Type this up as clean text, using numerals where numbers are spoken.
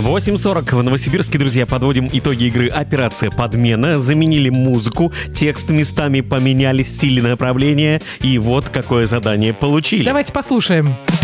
8:40 в Новосибирске, друзья, подводим итоги игры «Операция Подмена». Заменили музыку, текст местами поменяли, стиль и направление. И вот какое задание получили. Давайте послушаем.